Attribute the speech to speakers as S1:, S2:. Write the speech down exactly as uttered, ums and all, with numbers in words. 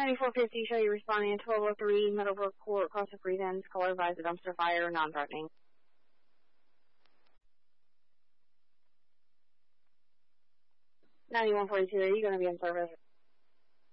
S1: ninety-four fifty, show you responding at twelve oh three, Meadowbrook Court, Cross the Freeze Ends, caller advised a dumpster fire, non-threatening. ninety-one forty-two, are you going to be in service?